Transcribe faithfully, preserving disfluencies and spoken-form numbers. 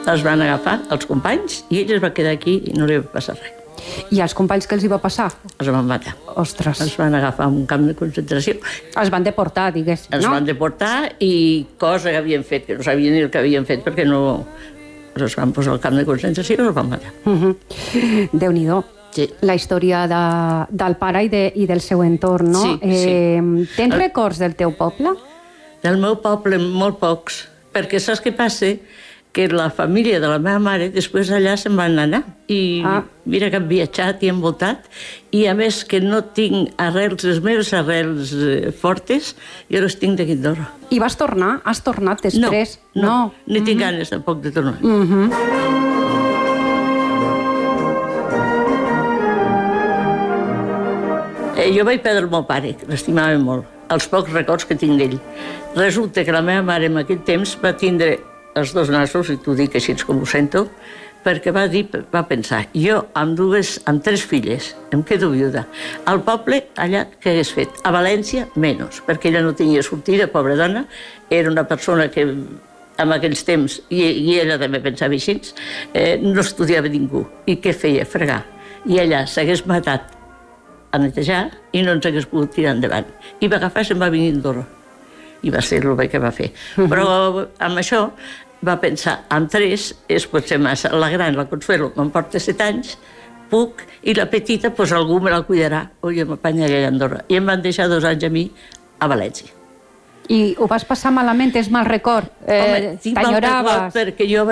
els van agafar, els companys, i ell es va quedar aquí i no li va passar res. I als companys què els hi va passar? Els van matar. Ostres. Els van agafar a un camp de concentració. Els van deportar, diguéssim, no? Els van deportar i cosa que havien fet, que no sabien ni el que havien fet perquè no... Els van posar al camp de concentració i els van matar. Uh -huh. Déu-n'hi-do. Sí. La història de, del pare i, de, i del seu entorn, no? Sí, eh, sí. Tens el... records del teu poble? Del meu poble, molt pocs. Perquè saps què passa? Que la família de la meva mare després allà se'n van anar. I ah. mira que han viatjat i han voltat. I a més que no tinc arrels, les meves arrels eh, fortes, jo les tinc d'aquí d'Andorra. I vas tornar? Has tornat després? No, no. no. Ni mm tinc -hmm. ganes tampoc de tornar. Mm -hmm. eh, jo vaig perdre el meu pare, que l'estimava molt, els pocs records que tinc d'ell. Resulta que la meva mare en aquell temps va tindre els dos nassos, i t'ho dic així com ho sento, perquè va dir, va pensar, jo amb dues, amb tres filles, em quedo viuda. Al poble, allà, què hagués fet? A València, menys, perquè ella no tenia sortida, pobra dona, era una persona que en aquells temps, i, i ella també pensava així, eh, no estudiava ningú. I què feia? Fregar. I ella s'hagués matat a netejar i no ens hagués pogut tirar endavant. I va agafar i se'n va venir a Andorra. I va ser el bé que va fer. Uh-huh. Però amb això va pensar, amb tres és potser massa. La gran, la Consuelo, me'n porta set anys, puc, i la petita, doncs algú me la cuidarà, o jo m'apanyaré a Andorra. I em van deixar dos anys a mi a València. I ho vas passar malament? És mal record? Eh, Home, tinc mal record perquè jo